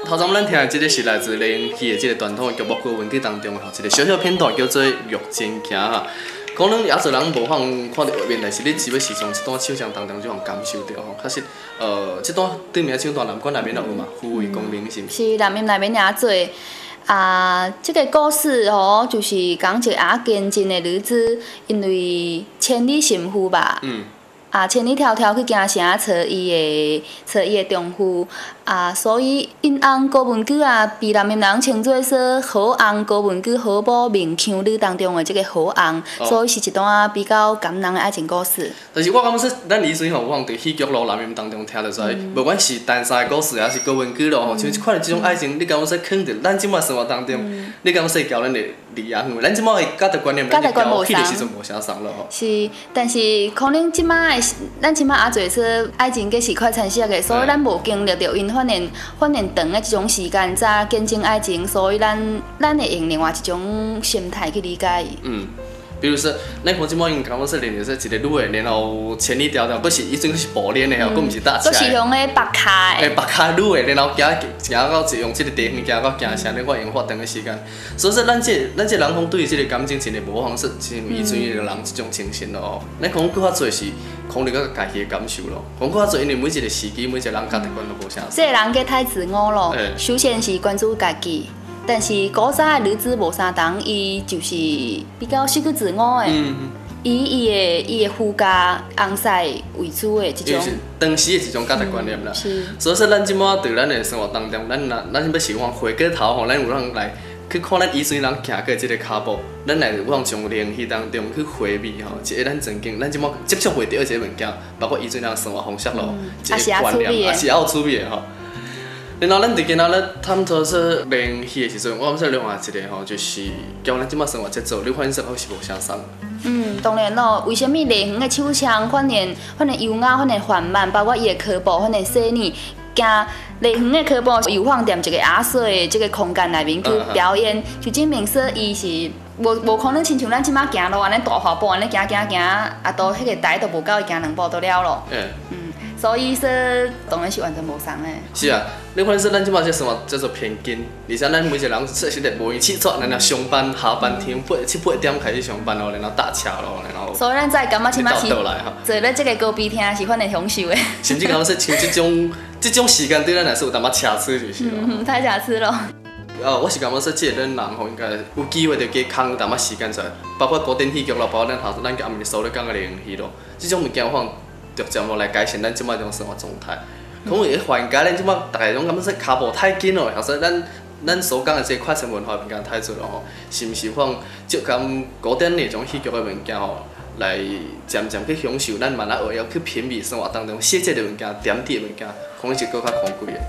头先咱听的这个是来自林戏的这个传统的剧目歌文曲当中吼，一个小小片段叫做《玉真行》哈。可能也侪人无法看到画面，但是你只要是从这段唱腔当中就能感受到吼。确实，这段对面唱段南关内面也有嘛，胡为公明是毋是？ 是南面也侪。这个故事吼，就是讲一个坚贞的女子，因为千里寻夫吧。千里迢迢去行城找伊的丈夫，所以因翁高文举被南面人称作说好翁高文举好某命腔女当中的这个好翁，所以是一段比较感人的爱情故事。 但是我感觉说，咱以前吼，有可能伫戏剧咯、南面当中听得出来，无管是单山的故事，还是高文举咯吼，像即款的这种爱情，你感觉说放伫咱即摆生活当中，你感觉说交咱的离啊远，咱即摆的价值观念，咱交迄个时阵无啥送咯吼。 是，但是可能即摆咱即摆侪说爱情计是快餐式的，所以咱无经历着因反正长的这种时间，才见证爱情，所以咱会用另外一种心态去理解伊。 比如说，咱看即摆因感觉说练着说一个女的，然后千里迢迢，佫是以前是步练的吼，佫毋是搭车的。 佫是用迄白卡的。 白卡女的，然后行到用即个地方行到行城，你看用偌长的时间。所以说，咱这人方对于即个感情真的无法说像以前的人即种情形咯吼。咱可能佫较侪是考虑到家己的感受咯，可能佫较侪因为每一个时机，每一个人价值观都无啥。 这个人计太自我咯，首先是关注家己。但是古早的女子无相同，伊就是比较失去自我的，以伊的夫家翁婿为主的这种。 当时的一种价值观念啦。 是。 所以说，咱即摆伫咱的生活当中，咱要是讲回过头吼，咱有通来去看咱以前人行过即个脚步，咱来有通从联系当中去回味吼，一个咱曾经咱即摆接触袂到一个物件，包括以前人生活方式咯，一个观念，也是有趣味的吼。然后咱伫今仔日探讨说联系的时阵，我感觉另外一个吼，就是交咱即摆生活节奏，你发现说好是无啥送。 当然咯，为什么内行的手枪反正优雅，反正缓慢，包括伊的脚步，反正细腻，行内行的脚步又放踮一个压缩的这个空间内面去表演，就证明说伊是无可能亲像咱即摆行路安尼大滑步安尼行，都迄个台都无够，伊行2步就了咯。所以说，当然是完全无同的。 是啊，你看说咱即摆这生活叫做偏紧，而且咱每一个人说实在无闲起早，然后上班下班天7、8点开始上班咯，然后搭车咯，然后。 所以咱才感觉即摆是坐咧这个高比厅是反正享受的。 甚至感觉说像这种时间对咱来说有淡薄瑕疵就是咯。 太瑕疵咯。 我是感觉说，即个咱人吼应该有机会就加空淡仔时间出来，包括古典戏剧咯，包括咱个暗暝所咧讲的联系咯，这种物件可能逐渐来改善咱即摆种生活状态。可能会缓解咱即摆大家拢感觉说脚步太紧咯，或者咱所讲的这快餐文化物件太多咯吼，是毋是可能就讲古典那种戏剧的物件吼，来渐渐去享受咱慢慢学要去品味生活当中细节的物件、点滴的物件，可能是更较珍贵的。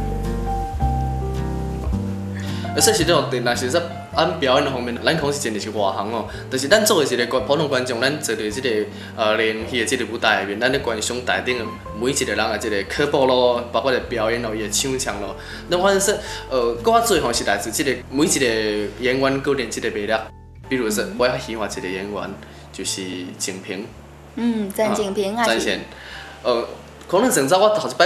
说实在，若是说按表演的方面，咱可能是真的是外行哦。但是咱作为一个普通观众，咱坐伫即个联戏的即个舞台内面，咱咧观赏台顶每一个人的即个脚步咯，包括个表演咯，伊的唱腔咯，咱发现说，搁较侪吼是来自即个每一个演员个人即个魅力。比如说，我较喜欢一个演员就是景平。 曾景平啊。 展现，可能上早我头一摆